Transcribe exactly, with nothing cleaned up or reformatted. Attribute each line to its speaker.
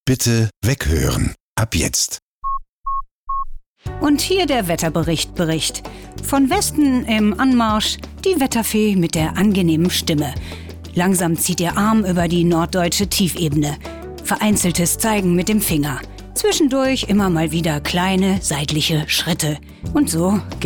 Speaker 1: Bitte weghören. Ab jetzt.
Speaker 2: Und hier der Wetterbericht Bericht. Von Westen im Anmarsch die Wetterfee mit der angenehmen Stimme. Langsam zieht ihr Arm über die norddeutsche Tiefebene. Vereinzeltes Zeigen mit dem Finger. Zwischendurch immer mal wieder kleine seitliche Schritte. Und so